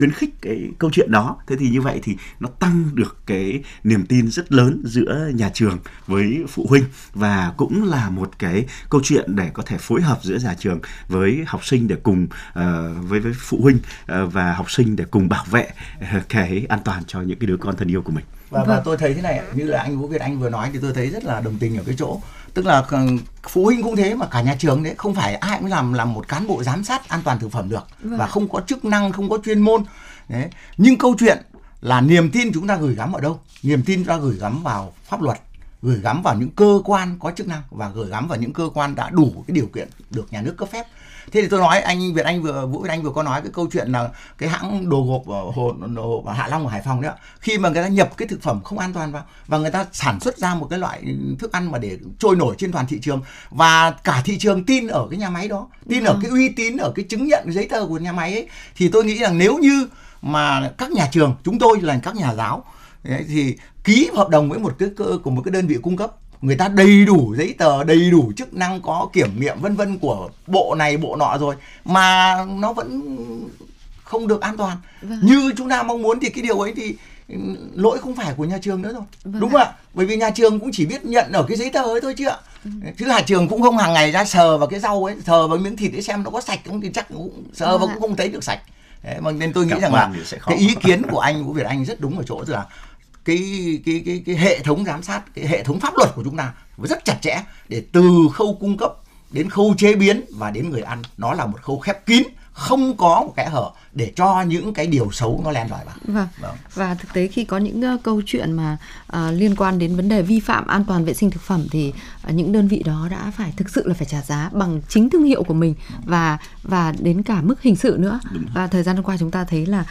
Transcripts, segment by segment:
khuyến khích cái câu chuyện đó. Thế thì như vậy thì nó tăng được cái niềm tin rất lớn giữa nhà trường với phụ huynh, và cũng là một cái câu chuyện để có thể phối hợp giữa nhà trường với học sinh để cùng với phụ huynh và học sinh để cùng bảo vệ cái an toàn cho những cái đứa con thân yêu của mình. Và tôi thấy thế này, như là anh Vũ Việt Anh vừa nói thì tôi thấy rất là đồng tình ở cái chỗ, tức là phụ huynh cũng thế mà cả nhà trường đấy, không phải ai cũng làm một cán bộ giám sát an toàn thực phẩm được, và không có chức năng, không có chuyên môn đấy. Nhưng câu chuyện là niềm tin chúng ta gửi gắm ở đâu? Niềm tin chúng ta gửi gắm vào pháp luật, gửi gắm vào những cơ quan có chức năng, và gửi gắm vào những cơ quan đã đủ cái điều kiện được nhà nước cấp phép. Thế thì tôi nói Vũ Việt Anh vừa có nói cái câu chuyện là cái hãng đồ gộp Hạ Long ở Hải Phòng đấy ạ. Khi mà người ta nhập cái thực phẩm không an toàn vào, và người ta sản xuất ra một cái loại thức ăn mà để trôi nổi trên toàn thị trường, và cả thị trường tin ở cái nhà máy đó, tin ở cái uy tín, ở cái chứng nhận giấy tờ của nhà máy ấy, thì tôi nghĩ rằng nếu như mà các nhà trường, chúng tôi là các nhà giáo đấy, thì ký hợp đồng với một cái đơn vị cung cấp, người ta đầy đủ giấy tờ, đầy đủ chức năng, có kiểm nghiệm vân vân của bộ này bộ nọ rồi, mà nó vẫn không được an toàn như chúng ta mong muốn, thì cái điều ấy thì lỗi không phải của nhà trường nữa rồi. Đúng không ạ? Bởi vì nhà trường cũng chỉ biết nhận ở cái giấy tờ ấy thôi chứ ạ. Chứ nhà trường cũng không hàng ngày ra sờ vào cái rau ấy, sờ vào miếng thịt để xem nó có sạch không, thì chắc cũng sờ vào cũng không thấy được sạch. Đấy, mà nên tôi nghĩ rằng là cái ý kiến của anh Vũ Việt Anh rất đúng ở chỗ là cái hệ thống giám sát, cái hệ thống pháp luật của chúng ta rất chặt chẽ, để từ khâu cung cấp đến khâu chế biến và đến người ăn, nó là một khâu khép kín, không có một kẽ hở để cho những cái điều xấu nó len lỏi vào. Và thực tế khi có những câu chuyện mà liên quan đến vấn đề vi phạm an toàn vệ sinh thực phẩm thì những đơn vị đó đã phải thực sự là phải trả giá bằng chính thương hiệu của mình, và đến cả mức hình sự nữa. Và thời gian qua chúng ta thấy là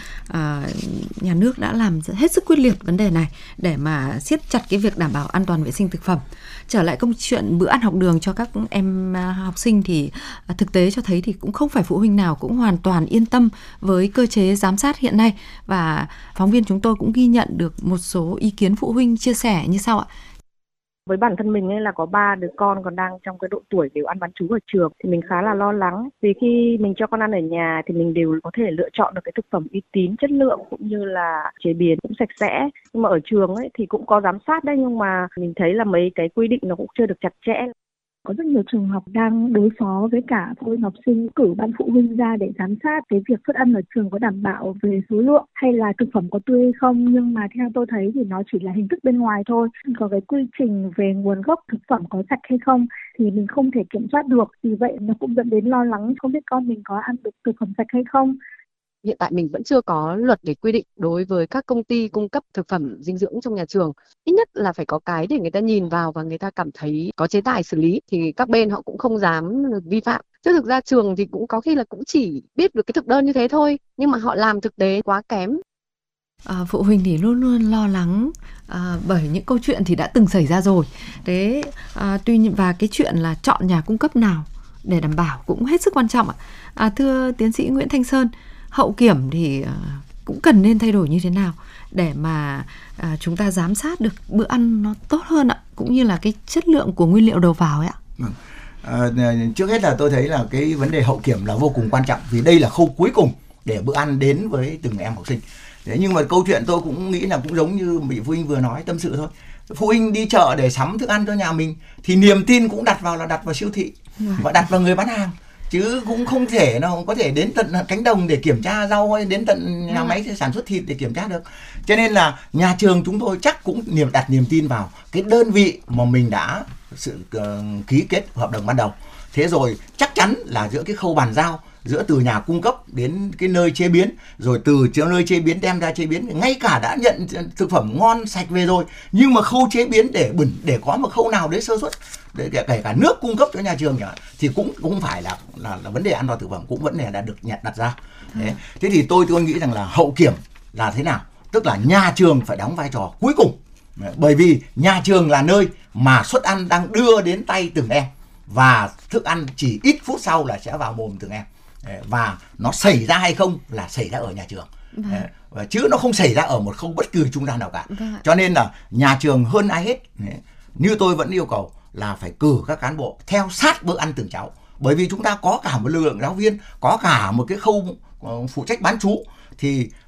nhà nước đã làm hết sức quyết liệt vấn đề này để mà siết chặt cái việc đảm bảo an toàn vệ sinh thực phẩm. Trở lại câu chuyện bữa ăn học đường cho các em học sinh thì thực tế cho thấy thì cũng không phải phụ huynh nào cũng hoàn toàn yên tâm với cơ chế giám sát hiện nay, và phóng viên chúng tôi cũng ghi nhận được một số ý kiến phụ huynh chia sẻ như sau ạ. Với bản thân mình ấy là có 3 đứa con còn đang trong cái độ tuổi đều ăn bán trú ở trường, thì mình khá là lo lắng, vì khi mình cho con ăn ở nhà thì mình đều có thể lựa chọn được cái thực phẩm uy tín, chất lượng cũng như là chế biến cũng sạch sẽ. Nhưng mà ở trường ấy thì cũng có giám sát đấy, nhưng mà mình thấy là mấy cái quy định nó cũng chưa được chặt chẽ. Có rất nhiều trường học đang đối phó với cả phụ huynh học sinh, cử ban phụ huynh ra để giám sát cái việc suất ăn ở trường có đảm bảo về số lượng hay là thực phẩm có tươi hay không, nhưng mà theo tôi thấy thì nó chỉ là hình thức bên ngoài thôi. Có cái quy trình về nguồn gốc thực phẩm có sạch hay không thì mình không thể kiểm soát được, vì vậy nó cũng dẫn đến lo lắng không biết con mình có ăn được thực phẩm sạch hay không. Hiện tại mình vẫn chưa có luật để quy định đối với các công ty cung cấp thực phẩm dinh dưỡng trong nhà trường. Ít nhất là phải có cái để người ta nhìn vào và người ta cảm thấy có chế tài xử lý, thì các bên họ cũng không dám vi phạm. Chứ thực ra trường thì cũng có khi là cũng chỉ biết được cái thực đơn như thế thôi, nhưng mà họ làm thực tế quá kém. Phụ huynh thì luôn luôn lo lắng bởi những câu chuyện thì đã từng xảy ra rồi. Thế tuy nhiên, và cái chuyện là chọn nhà cung cấp nào để đảm bảo cũng hết sức quan trọng ạ. Thưa tiến sĩ Nguyễn Thanh Sơn, hậu kiểm thì cũng cần nên thay đổi như thế nào để mà chúng ta giám sát được bữa ăn nó tốt hơn ạ, cũng như là cái chất lượng của nguyên liệu đầu vào ấy ạ? Trước hết là tôi thấy là cái vấn đề hậu kiểm là vô cùng quan trọng, vì đây là khâu cuối cùng để bữa ăn đến với từng em học sinh. Thế nhưng mà câu chuyện tôi cũng nghĩ là cũng giống như vị phụ huynh vừa nói, tâm sự thôi. Phụ huynh đi chợ để sắm thức ăn cho nhà mình thì niềm tin cũng đặt vào siêu thị và đặt vào người bán hàng, chứ cũng không thể nào có thể đến tận cánh đồng để kiểm tra rau, hay đến tận nhà máy sản xuất thịt để kiểm tra được. Cho nên là nhà trường chúng tôi chắc cũng đặt niềm tin vào cái đơn vị mà mình đã ký kết hợp đồng ban đầu. Thế rồi chắc chắn là giữa cái khâu bàn giao, giữa từ nhà cung cấp đến cái nơi chế biến, rồi từ nơi chế biến đem ra chế biến, ngay cả đã nhận thực phẩm ngon sạch về rồi, nhưng mà khâu chế biến để có một khâu nào đấy sơ suất, để kể cả nước cung cấp cho nhà trường thì cũng phải là vấn đề an toàn thực phẩm cũng vấn đề đã được đặt ra. Thế thì tôi nghĩ rằng là hậu kiểm là thế nào, tức là nhà trường phải đóng vai trò cuối cùng, bởi vì nhà trường là nơi mà suất ăn đang đưa đến tay từng em, và thức ăn chỉ ít phút sau là sẽ vào mồm từng em, và nó xảy ra hay không là xảy ra ở nhà trường, chứ nó không xảy ra ở một khâu bất cứ trung gian nào cả. Cho nên là nhà trường hơn ai hết, như tôi vẫn yêu cầu là phải cử các cán bộ theo sát bữa ăn từng cháu, bởi vì chúng ta có cả một lực lượng giáo viên, có cả một cái khâu phụ trách bán trú, thì